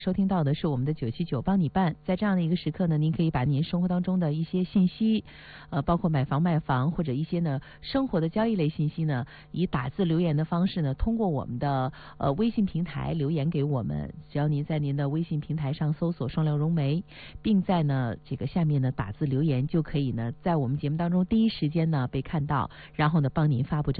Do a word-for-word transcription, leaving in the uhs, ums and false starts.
收听到的是我们的九七九帮你办，在这样的一个时刻呢，您可以把您生活当中的一些信息，呃，包括买房卖房或者一些呢生活的交易类信息呢，以打字留言的方式呢，通过我们的呃微信平台留言给我们。只要您在您的微信平台上搜索双料融媒，并在呢这个下面呢打字留言，就可以呢在我们节目当中第一时间呢被看到，然后呢帮您发布这